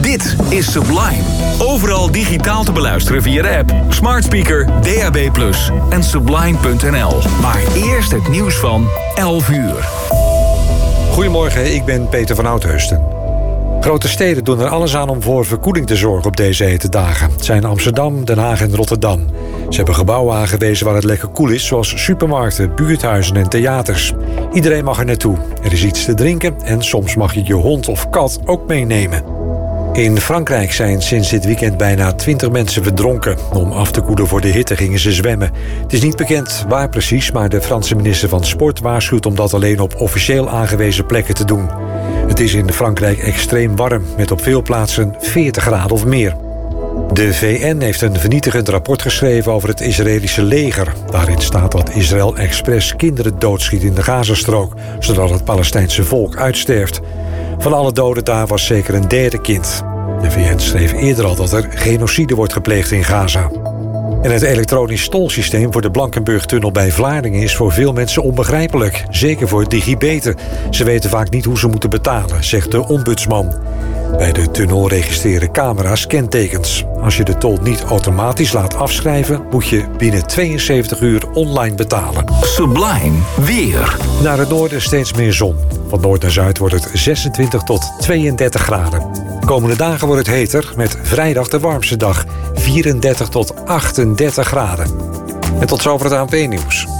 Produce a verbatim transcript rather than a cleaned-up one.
Dit is Sublime. Overal digitaal te beluisteren via de app, smart speaker, D A B plus en sublime punt n l. Maar eerst het nieuws van elf uur. Goedemorgen, ik ben Peter van Oudheusden. Grote steden doen er alles aan om voor verkoeling te zorgen op deze hete dagen. Het zijn Amsterdam, Den Haag en Rotterdam. Ze hebben gebouwen aangewezen waar het lekker koel is, zoals supermarkten, buurthuizen en theaters. Iedereen mag er naartoe. Er is iets te drinken en soms mag je je hond of kat ook meenemen. In Frankrijk zijn sinds dit weekend bijna twintig mensen verdronken. Om af te koelen voor de hitte gingen ze zwemmen. Het is niet bekend waar precies, maar de Franse minister van Sport waarschuwt om dat alleen op officieel aangewezen plekken te doen. Het is in Frankrijk extreem warm, met op veel plaatsen veertig graden of meer. De V N heeft een vernietigend rapport geschreven over het Israëlische leger. Daarin staat dat Israël expres kinderen doodschiet in de Gazastrook, zodat het Palestijnse volk uitsterft. Van alle doden daar was zeker een derde kind. De V N schreef eerder al dat er genocide wordt gepleegd in Gaza. En het elektronisch tolsysteem voor de Blankenburg-tunnel bij Vlaardingen is voor veel mensen onbegrijpelijk. Zeker voor digibeten. Ze weten vaak niet hoe ze moeten betalen, zegt de ombudsman. Bij de tunnel registreren camera's kentekens. Als je de tol niet automatisch laat afschrijven, moet je binnen tweeënzeventig uur online betalen. Sublime weer. Naar het noorden steeds meer zon. Van noord naar zuid wordt het zesentwintig tot tweeëndertig graden. De komende dagen wordt het heter, met vrijdag de warmste dag. vierendertig tot achtendertig graden. En tot zover het A N P-nieuws.